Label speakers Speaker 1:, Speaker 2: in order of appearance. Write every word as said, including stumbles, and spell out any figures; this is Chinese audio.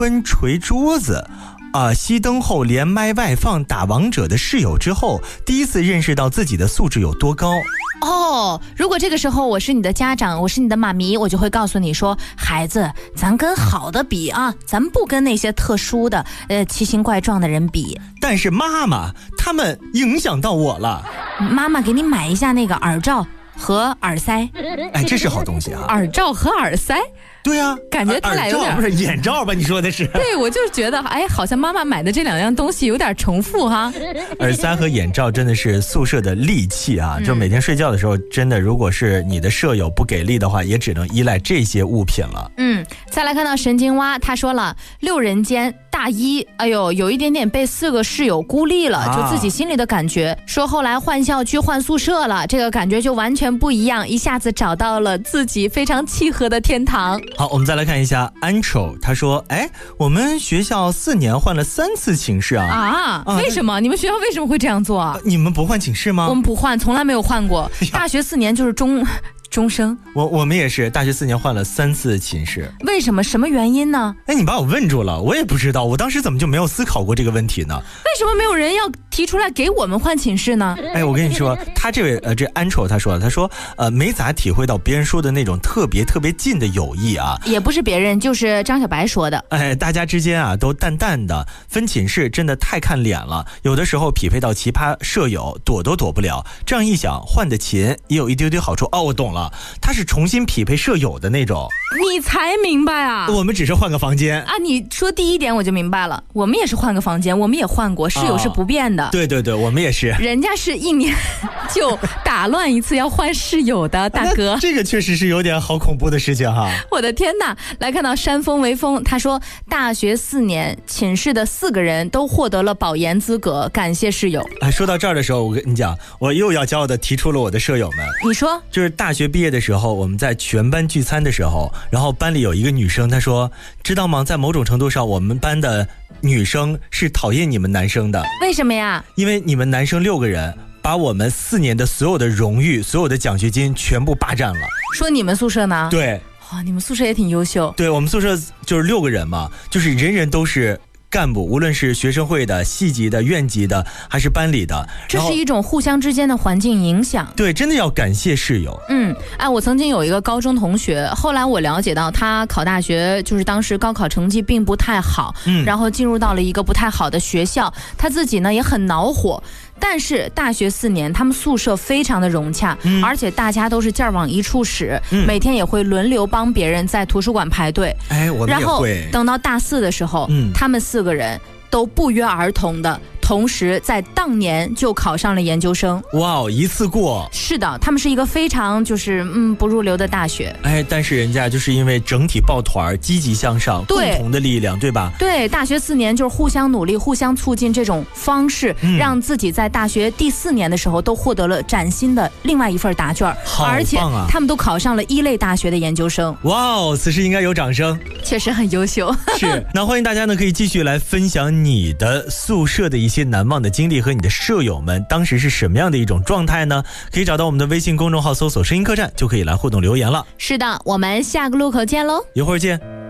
Speaker 1: 温捶桌子。啊！熄灯后连麦外放打王者的室友之后，第一次认识到自己的素质有多高。
Speaker 2: 哦，如果这个时候我是你的家长，我是你的妈咪，我就会告诉你说，孩子，咱跟好的比啊，咱不跟那些特殊的、呃奇形怪状的人比。
Speaker 1: 但是妈妈，他们影响到我了。
Speaker 2: 妈妈给你买一下那个耳罩和耳塞。
Speaker 1: 哎，这是好东西啊！
Speaker 2: 耳罩和耳塞。
Speaker 1: 对啊，
Speaker 2: 感觉他俩有点
Speaker 1: 不是眼罩吧？你说的是？
Speaker 2: 对，我就觉得，哎，好像妈妈买的这两样东西有点重复哈。
Speaker 1: 耳塞和眼罩真的是宿舍的利器啊！嗯、就每天睡觉的时候，真的，如果是你的舍友不给力的话，也只能依赖这些物品了。
Speaker 2: 嗯，再来看到神经蛙，他说了，六人间大一，哎呦，有一点点被四个室友孤立了，啊、就自己心里的感觉。说后来换校区换宿舍了，这个感觉就完全不一样，一下子找到了自己非常契合的天堂。
Speaker 1: 好，我们再来看一下。安丑他说，哎，我们学校四年换了三次寝室啊
Speaker 2: 啊！为什么？你们学校为什么会这样做啊？
Speaker 1: 你们不换寝室吗？
Speaker 2: 我们不换，从来没有换过。大学四年就是中终生。
Speaker 1: 我我们也是大学四年换了三次寝室。
Speaker 2: 为什么？什么原因呢？
Speaker 1: 哎，你把我问住了，我也不知道，我当时怎么就没有思考过这个问题呢？
Speaker 2: 为什么没有人要提出来给我们换寝室呢？
Speaker 1: 哎，我跟你说，他这位呃这安丑他说了，他说呃没咋体会到别人说的那种特别特别近的友谊啊。
Speaker 2: 也不是别人，就是张小白说的。
Speaker 1: 哎，大家之间啊都淡淡的，分寝室真的太看脸了，有的时候匹配到奇葩舍友躲都躲不了。这样一想，换的勤也有一丢丢好处。哦，我懂了，他是重新匹配舍友的那种。
Speaker 2: 你才明白啊？
Speaker 1: 我们只是换个房间
Speaker 2: 啊！你说第一点我就明白了，我们也是换个房间，我们也换过，室友是不变的。
Speaker 1: 哦、对对对，我们也是。
Speaker 2: 人家是一年就打乱一次要换室友的大哥。
Speaker 1: 这个确实是有点好恐怖的事情哈！
Speaker 2: 我的天哪！来看到山峰为峰，他说大学四年寝室的四个人都获得了保研资格，感谢室友。
Speaker 1: 哎，说到这儿的时候，我跟你讲，我又要骄傲的提出了我的舍友们。
Speaker 2: 你说，
Speaker 1: 就是大学毕业的时候，我们在全班聚餐的时候，然后班里有一个女生，她说，知道吗？在某种程度上，我们班的女生是讨厌你们男生的。
Speaker 2: 为什么呀？
Speaker 1: 因为你们男生六个人把我们四年的所有的荣誉、所有的奖学金全部霸占了。
Speaker 2: 说你们宿舍呢？
Speaker 1: 对。
Speaker 2: 哇、哦，你们宿舍也挺优秀。
Speaker 1: 对，我们宿舍就是六个人嘛，就是人人都是干部，无论是学生会的、系级的、院级的，还是班里的，
Speaker 2: 这是一种互相之间的环境影响。
Speaker 1: 对，真的要感谢室友。
Speaker 2: 嗯，哎，我曾经有一个高中同学，后来我了解到他考大学，就是当时高考成绩并不太好，嗯，然后进入到了一个不太好的学校，他自己呢也很恼火。但是大学四年，他们宿舍非常的融洽，嗯、而且大家都是劲儿往一处使，嗯、每天也会轮流帮别人在图书馆排队。
Speaker 1: 哎，我们也会。
Speaker 2: 然后等到大四的时候，嗯、他们四个人都不约而同的，同时在当年就考上了研究生。
Speaker 1: 哇，一次过。
Speaker 2: 是的，他们是一个非常就是嗯不入流的大学。
Speaker 1: 哎，但是人家就是因为整体抱团，积极向上，共同的力量，对吧？
Speaker 2: 对，大学四年就是互相努力、互相促进这种方式，嗯、让自己在大学第四年的时候都获得了崭新的另外一份答卷，
Speaker 1: 好棒啊！
Speaker 2: 而且他们都考上了一类大学的研究生。
Speaker 1: 哇哦，此时应该有掌声，
Speaker 2: 确实很优秀。
Speaker 1: 是，那欢迎大家呢可以继续来分享你的宿舍的一些难忘的经历和你的舍友们当时是什么样的一种状态呢？可以找到我们的微信公众号搜索声音客栈就可以来互动留言了。
Speaker 2: 是的，我们下个路口见喽，
Speaker 1: 一会儿见。